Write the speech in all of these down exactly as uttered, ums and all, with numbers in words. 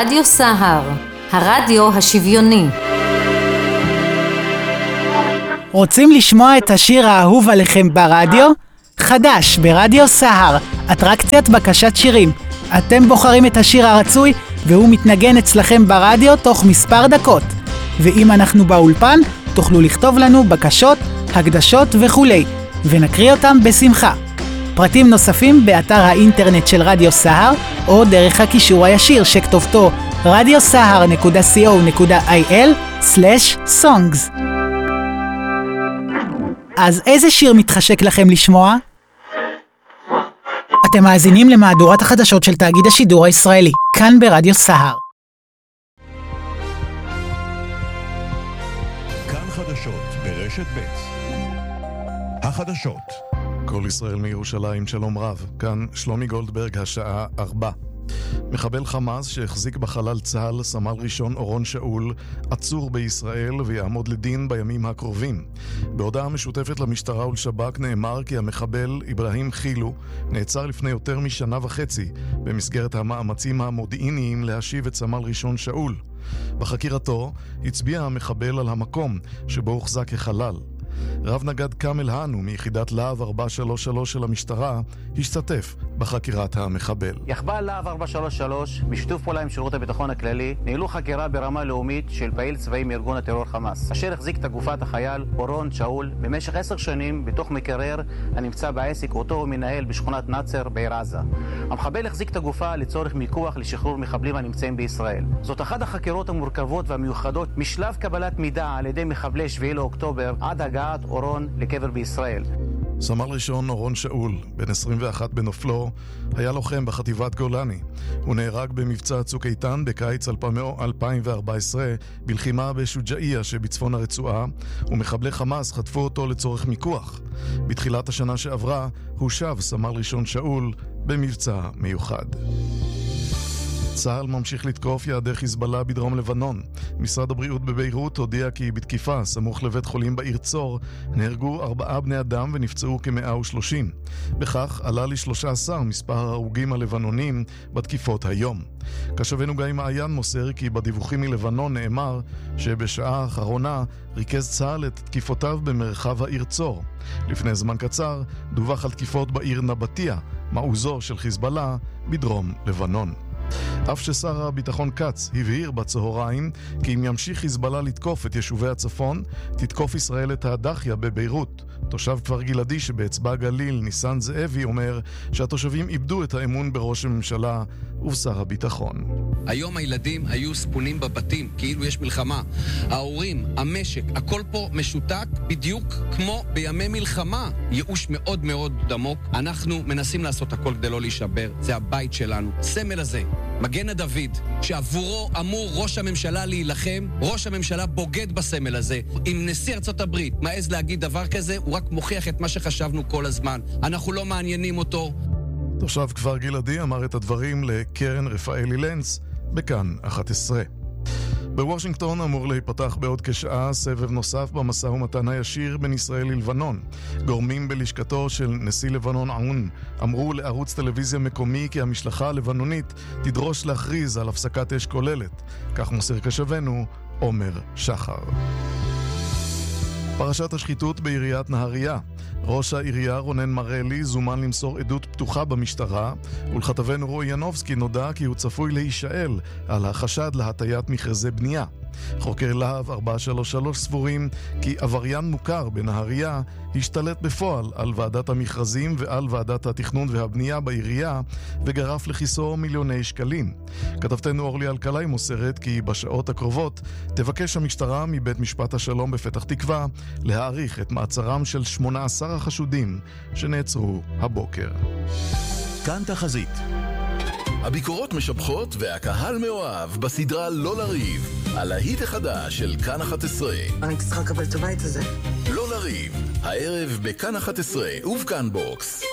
רדיו סהר, הרדיו השוויוני. רוצים לשמוע את השיר האהוב עליכם ברדיו? חדש ברדיו סהר, אטרקציית בקשת שירים. אתם בוחרים את השיר הרצוי והוא מתנגן אצלכם ברדיו תוך מספר דקות. ואם אנחנו באולפן, תוכלו לכתוב לנו בקשות, הקדשות וכולי, ונקריא אותם בשמחה. פרטים נוספים באתר האינטרנט של רדיו סהר, או דרך הקישור הישיר שכתובתו רדיו סהר נקודה סי או נקודה איי אל סלש סונגס. אז איזה שיר מתחשק לכם לשמוע? אתם מאזינים למהדורת החדשות של תאגיד השידור הישראלי, כאן ברדיו סהר. כאן חדשות ברשת ב'. החדשות. כל ישראל מירושלים, שלום רב. כאן שלומי גולדברג, השעה ארבע. מחבל חמאס שהחזיק בחלל צה"ל, סמל ראשון אורון שאול, עצור בישראל ויעמוד לדין בימים הקרובים. בהודעה משותפת למשטרה ולשב"כ נאמר כי המחבל אברהים חילו נעצר לפני יותר משנה וחצי במסגרת המאמצים המודיעיניים להשיב את סמל ראשון שאול. בחקירתו הצביע המחבל על המקום שבו הוחזק כחלל. רב נגד קאמל האנו מיחידת להב ארבע שלוש שלוש של המשטרה השתתף בחקירת המחבל. יחב"ל להב ארבע שלוש שלוש בשיתוף פעולה עם שירות הביטחון הכללי ניהלו חקירה ברמה לאומית של פעיל צבאי מארגון הטרור חמאס, אשר החזיק את גופת החייל אורון שאול במשך עשר שנים בתוך מקרר הנמצא בעסק אותו הוא מנהל בשכונת נצר בעיר עזה. המחבל החזיק את הגופה לצורך מיקוח לשחרור מחבלים הנמצאים בישראל. זאת אחת החקירות המורכבות והמיוחדות משלב קבלת מידע על ידי מחבלי שביעי לאוקטובר עד הגעת אורון לקבר בישראל. סמל ראשון אורון שאול, בן עשרים ואחת בנופלו, היה לוחם בחטיבת גולני. הוא נהרג במבצע צוק איתן בקיץ אלפיים וארבע עשרה בלחימה בשוג'איה שבצפון הרצועה, ומחבלי חמאס חטפו אותו לצורך מיקוח. בתחילת השנה שעברה הוא שב סמל ראשון שאול במבצע מיוחד. צה"ל ממשיך לתקוף יעדי חיזבאללה בדרום לבנון. משרד הבריאות בביירות הודיע כי בתקיפה סמוך לבית חולים בעיר צור נהרגו ארבעה בני אדם ונפצעו כ-מאה ושלושים. בכך עלה ל-שלושה עשר מספר ההרוגים הלבנונים בתקיפות היום. קשבנו גיא מעיין מוסר כי בדיווחים מלבנון נאמר שבשעה האחרונה ריכז צה"ל את תקיפותיו במרחב העיר צור. לפני זמן קצר דווח על תקיפות בעיר נבטיה, מעוזו של חיזבאללה בדרום לבנון. אף ששר הביטחון קץ הבהיר בצהריים כי אם ימשיך חיזבאללה לתקוף את יישובי הצפון, תתקוף ישראל את הדחיה בביירות. תושב כפר גלעדי שבאצבע גליל, ניסן זאבי, אומר שהתושבים איבדו את האמון בראש הממשלה ובשר הביטחון. היום הילדים היו ספונים בבתים, כאילו יש מלחמה. ההורים, המשק, הכל פה משותק בדיוק כמו בימי מלחמה. ייאוש מאוד מאוד עמוק. אנחנו מנסים לעשות הכל כדי לא להישבר. זה הבית שלנו. סמל הזה, מגן הדוד, שעבורו אמור ראש הממשלה להילחם, ראש הממשלה בוגד בסמל הזה. אם נשיא ארצות הברית מעז להגיד דבר כזה, הוא רק מוכיח את מה שחשבנו כל הזמן. אנחנו לא מעניינים אותו. תושב כפר גלעדי אמר את הדברים לקרן רפאלי לנץ בכאן אחת עשרה. בוושינגטון אמור להיפתח בעוד כשעה סבב נוסף במשא ומתן הישיר בין ישראל ללבנון. גורמים בלשכתו של נשיא לבנון עון אמרו לערוץ טלוויזיה מקומי כי המשלחה הלבנונית תדרוש להכריז על הפסקת אש כוללת. כך מוסר קשבנו עומר שחר. פרשת השחיתות בעיריית נהריה. ראש העירייה רונן מרלי זומן למסור עדות פתוחה במשטרה, ולכתבנו רועי ינובסקי נודע כי הוא צפוי להישאל על החשד להטיית מכרזי בנייה. חוקר להב ארבע שלוש שלוש סבורים כי עבריין מוכר בנהריה השתלט בפועל על ועדת המכרזים ועל ועדת התכנון והבנייה בעירייה וגרף לכיסו מיליוני שקלים. כתבתנו אורלי אלקלעי מוסרת כי בשעות הקרובות תבקש המשטרה מבית משפט השלום בפתח תקווה להאריך את מעצרם של שמונה עשר החשודים שנעצרו הבוקר. כאן תחזית. הביקורות משבחות והקהל מאוהב בסדרה לא לריב, על ההיט החדש של כאן אחת עשרה. אני צריכה לקבל את הבית הזה. לא לריב, הערב בכאן אחת עשרה ובכאן בוקס.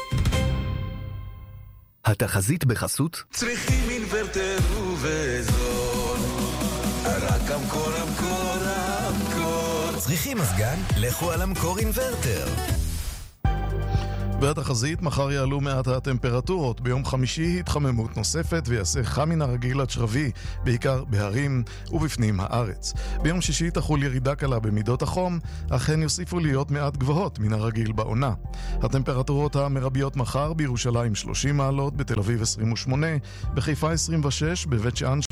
התחזית בחסות צריכים אינוורטר ובזול, רק אמקור אמקור אמקור. צריכים מזגן? לכו על אמקור אינוורטר. והתחזית, מחר יעלו מעט הטמפרטורות. ביום חמישי התחממות נוספת ויעשה חם מן הרגיל עד שרבי, בעיקר בהרים ובפנים הארץ. ביום שישי תחול ירידה קלה במידות החום, אך הן יוסיפו להיות מעט גבוהות מן הרגיל בעונה. הטמפרטורות המרביות מחר בירושלים שלושים מעלות, בתל אביב עשרים ושמונה, בחיפה עשרים ושש, בבית שאן